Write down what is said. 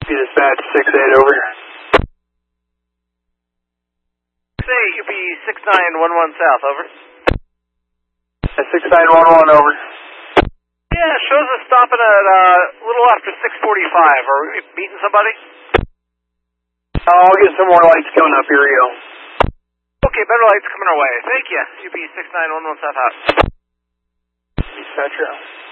Dispatch 6-8, over. 6-8, UP 6911 South, over. 6911, over. Yeah, shows us stopping at a little after 6:45. Are we meeting somebody? I'll get some more lights coming up. Here we go. Okay, better lights coming our way. Thank you. UP 6911 South, out. Dispatch.